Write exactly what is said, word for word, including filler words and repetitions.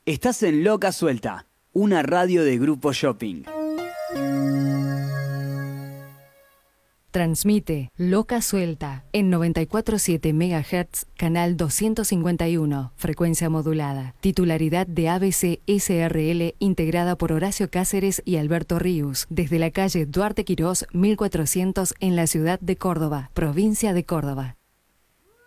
Estás en Loca Suelta, una radio de Grupo Shopping. Transmite Loca Suelta en noventa y cuatro punto siete megahertz, canal doscientos cincuenta y uno, frecuencia modulada. Titularidad de A B C S R L, integrada por Horacio Cáceres y Alberto Ríos, desde la calle Duarte Quirós mil cuatrocientos en la ciudad de Córdoba, provincia de Córdoba.